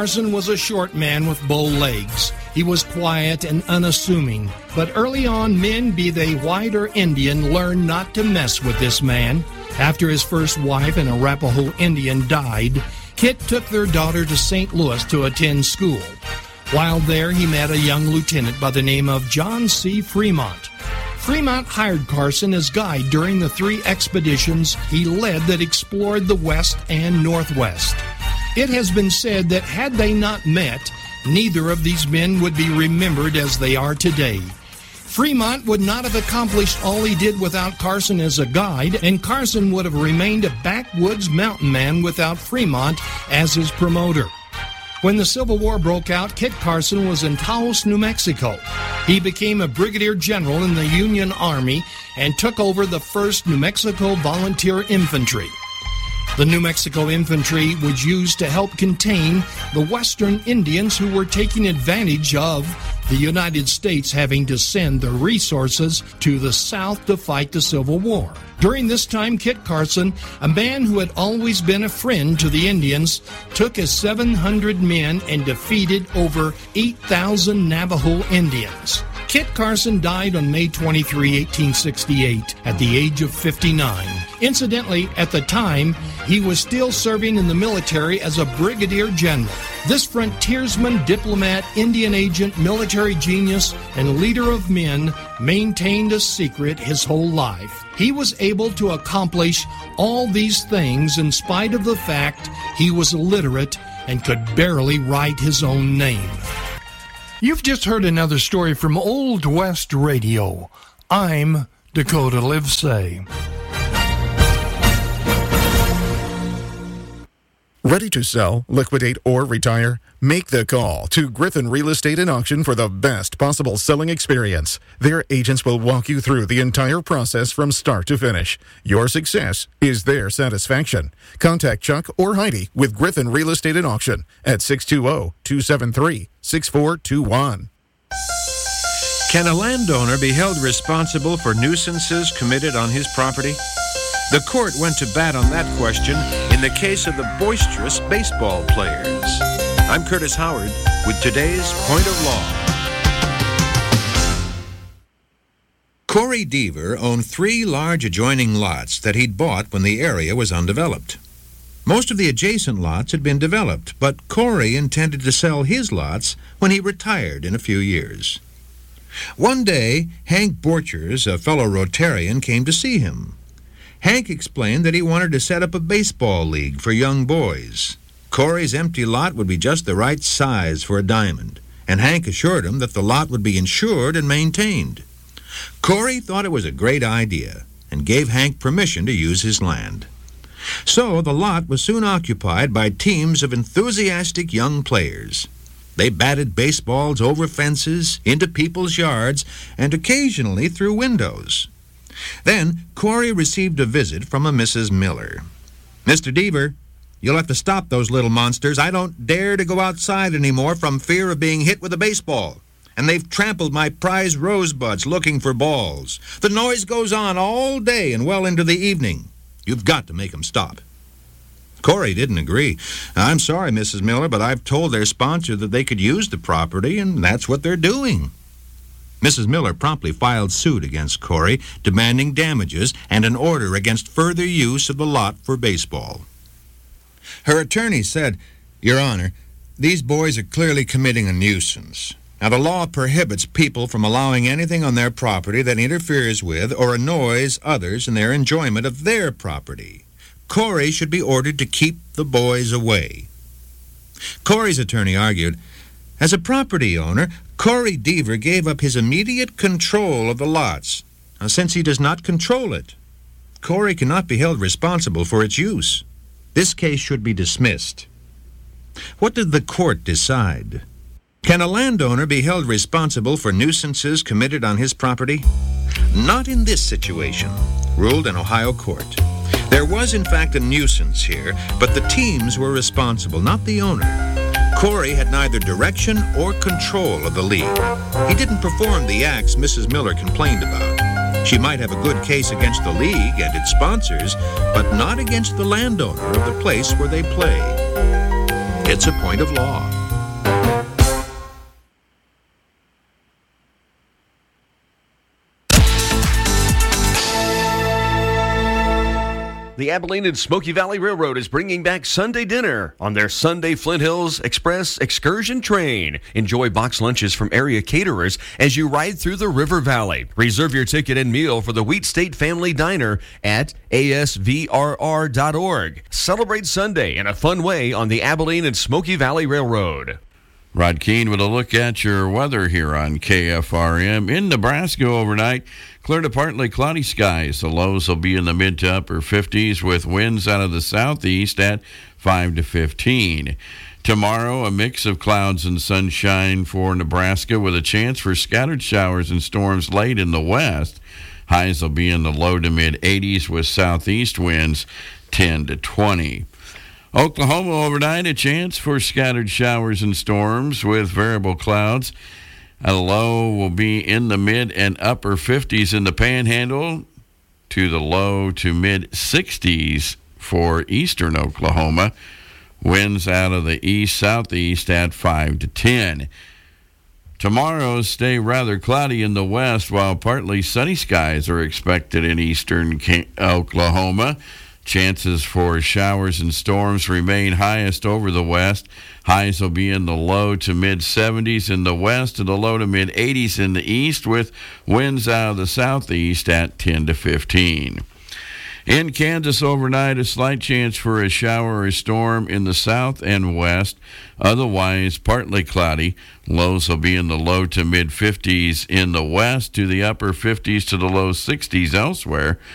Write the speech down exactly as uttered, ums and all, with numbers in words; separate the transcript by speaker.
Speaker 1: Carson was a short man with bow legs. He was quiet and unassuming, but early on, men, be they white or Indian, learned not to mess with this man. After his first wife, an Arapaho Indian, died, Kit took their daughter to Saint Louis to attend school. While there, he met a young lieutenant by the name of John C. Fremont. Fremont hired Carson as guide during the three expeditions he led that explored the West and Northwest. It has been said that had they not met, neither of these men would be remembered as they are today. Fremont would not have accomplished all he did without Carson as a guide, and Carson would have remained a backwoods mountain man without Fremont as his promoter. When the Civil War broke out, Kit Carson was in Taos, New Mexico. He became a brigadier general in the Union Army and took over the first New Mexico Volunteer Infantry. The New Mexico Infantry was used to help contain the Western Indians who were taking advantage of the United States having to send their resources to the South to fight the Civil War. During this time, Kit Carson, a man who had always been a friend to the Indians, took his seven hundred men and defeated over eight thousand Navajo Indians. Kit Carson died on May twenty-third, eighteen sixty-eight, at the age of fifty-nine. Incidentally, at the time, he was still serving in the military as a brigadier general. This frontiersman, diplomat, Indian agent, military genius, and leader of men maintained a secret his whole life. He was able to accomplish all these things in spite of the fact he was illiterate and could barely write his own name. You've just heard another story from Old West Radio. I'm Dakota Livesay.
Speaker 2: Ready to sell, liquidate, or retire? Make the call to Griffin Real Estate and Auction for the best possible selling experience. Their agents will walk you through the entire process from start to finish. Your success is their satisfaction. Contact Chuck or Heidi with Griffin Real Estate and Auction at six two zero, two seven three, six four two one.
Speaker 3: Can a landowner be held responsible for nuisances committed on his property? The court went to bat on that question in the case of the boisterous baseball players. I'm Curtis Howard with today's Point of Law. Corey Deaver owned three large adjoining lots that he'd bought when the area was undeveloped. Most of the adjacent lots had been developed, but Corey intended to sell his lots when he retired in a few years. One day, Hank Borchers, a fellow Rotarian, came to see him. Hank explained that he wanted to set up a baseball league for young boys. Corey's empty lot would be just the right size for a diamond, and Hank assured him that the lot would be insured and maintained. Corey thought it was a great idea and gave Hank permission to use his land. So the lot was soon occupied by teams of enthusiastic young players. They batted baseballs over fences, into people's yards, and occasionally through windows. Then Corey received a visit from a Missus Miller. "Mister Deaver, you'll have to stop those little monsters. I don't dare to go outside anymore from fear of being hit with a baseball. And they've trampled my prize rosebuds looking for balls. The noise goes on all day and well into the evening. You've got to make them stop." Corey didn't agree. "I'm sorry, Missus Miller, but I've told their sponsor that they could use the property, and that's what they're doing." Missus Miller promptly filed suit against Corey, demanding damages and an order against further use of the lot for baseball. Her attorney said, "Your Honor, these boys are clearly committing a nuisance. Now, the law prohibits people from allowing anything on their property that interferes with or annoys others in their enjoyment of their property. Corey should be ordered to keep the boys away." Corey's attorney argued, "As a property owner, Corey Deaver gave up his immediate control of the lots. Now, since he does not control it, Corey cannot be held responsible for its use. This case should be dismissed." What did the court decide? Can a landowner be held responsible for nuisances committed on his property? Not in this situation, ruled an Ohio court. There was, in fact, a nuisance here, but the teams were responsible, not the owner. Corey had neither direction or control of the league. He didn't perform the acts Missus Miller complained about. She might have a good case against the league and its sponsors, but not against the landowner of the place where they play. It's a point of law.
Speaker 4: The Abilene and Smoky Valley Railroad is bringing back Sunday dinner on their Sunday Flint Hills Express excursion train. Enjoy box lunches from area caterers as you ride through the River Valley. Reserve your ticket and meal for the Wheat State Family Diner at A S V R R dot org. Celebrate Sunday in a fun way on the Abilene and Smoky Valley Railroad.
Speaker 5: Rod Keene with a look at your weather here on K F R M. In Nebraska overnight, clear to partly cloudy skies. The lows will be in the mid to upper fifties with winds out of the southeast at five to fifteen. Tomorrow, a mix of clouds and sunshine for Nebraska with a chance for scattered showers and storms late in the west. Highs will be in the low to mid eighties with southeast winds ten to twenty. Oklahoma overnight, a chance for scattered showers and storms with variable clouds. A low will be in the mid and upper fifties in the Panhandle to the low to mid sixties for eastern Oklahoma. Winds out of the east-southeast at five to ten. Tomorrow stay rather cloudy in the west while partly sunny skies are expected in eastern Oklahoma. Chances for showers and storms remain highest over the west. Highs will be in the low to mid seventies in the west to the low to mid eighties in the east with winds out of the southeast at ten to fifteen. In Kansas overnight, a slight chance for a shower or storm in the south and west. Otherwise, partly cloudy. Lows will be in the low to mid fifties in the west to the upper fifties to the low sixties elsewhere.